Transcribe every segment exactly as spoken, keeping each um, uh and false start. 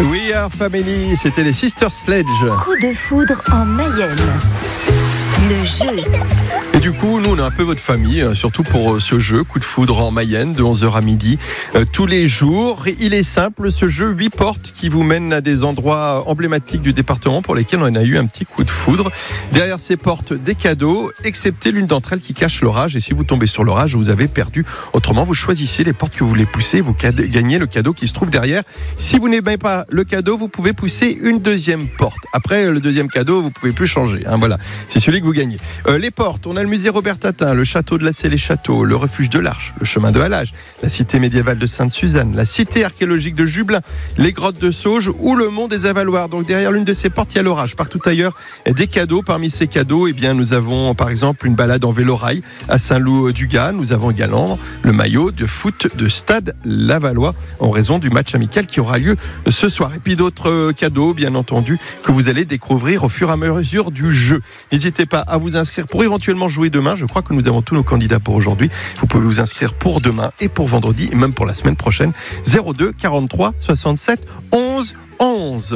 We Are Family, c'était les Sister Sledge. Coup de foudre en Mayenne. Le jeu. Et du coup, nous, on est un peu votre famille, surtout pour ce jeu, Coup de foudre en Mayenne, de onze heures à midi, euh, tous les jours. Il est simple, ce jeu, huit portes qui vous mènent à des endroits emblématiques du département pour lesquels on a eu un petit coup de foudre. Derrière ces portes, des cadeaux, excepté l'une d'entre elles qui cache l'orage. Et si vous tombez sur l'orage, vous avez perdu. Autrement, vous choisissez les portes que vous voulez pousser, vous gagnez le cadeau qui se trouve derrière. Si vous n'aimez pas le cadeau, vous pouvez pousser une deuxième porte. Après, le deuxième cadeau, vous pouvez plus changer. Hein, voilà, c'est celui que vous gagnez. Euh, les portes, on a le musée Robert Tatin, le château de la Celle-et-Château, le refuge de l'Arche, le chemin de Halage, la cité médiévale de Sainte-Suzanne, la cité archéologique de Jublain, les grottes de Sauge ou le mont des Avaloirs. Donc derrière l'une de ces portes, il y a l'orage. Partout ailleurs, des cadeaux. Parmi ces cadeaux, eh bien, nous avons par exemple une balade en vélo-rail à Saint-Loup-du-Gard. Nous avons également le maillot de foot de Stade Lavallois en raison du match amical qui aura lieu ce soir. Et puis d'autres cadeaux, bien entendu, que vous allez découvrir au fur et à mesure du jeu. N'hésitez pas à vous inscrire pour éventuellement jouer demain. Je crois que nous avons tous nos candidats pour aujourd'hui. Vous pouvez vous inscrire pour demain et pour vendredi et même pour la semaine prochaine. zéro deux quarante-trois soixante-sept onze onze.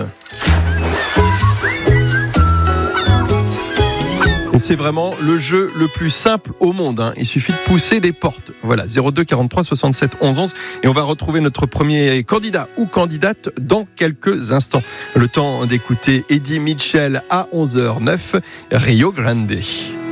Et c'est vraiment le jeu le plus simple au monde. Hein. Il suffit de pousser des portes. Voilà, zéro deux quarante-trois soixante-sept onze onze. Et on va retrouver notre premier candidat ou candidate dans quelques instants. Le temps d'écouter Eddie Mitchell à onze heures zéro neuf, Rio Grande.